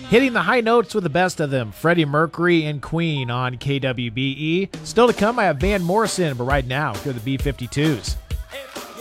Hitting the high notes with the best of them, Freddie Mercury and Queen on KWBE. Still to come, I have Van Morrison, but right now, go to the B-52s.